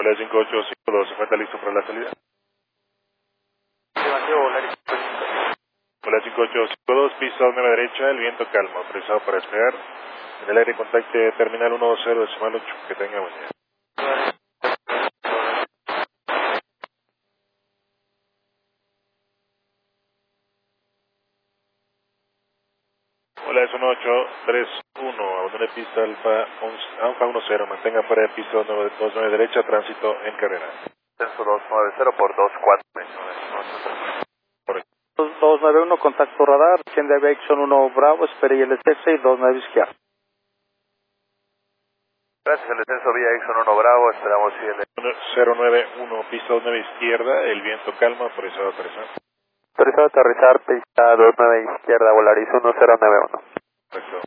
Hola 5852, ¿se encuentra listo para la salida? Hola 5852, pista 9 derecha, el viento calmo, autorizado para despegar. En el aire contacte terminal 120 decimal 8, que tenga buen día. Hola, es 1831, abandone pista Alfa 10, mantenga fuera de pista 29 derecha, tránsito en carrera. Censo 290 por 24. 291, contacto radar, tiende Aviation 1 Bravo, espere ILS y 29 izquierda. Gracias, el descenso vía Exxon 1 Bravo, esperamos si el... 091, pista 29 izquierda, el viento calma, autorizado a aterrizar. Autorizado a aterrizar, pista 29 izquierda, Volaris 1091. Perfecto.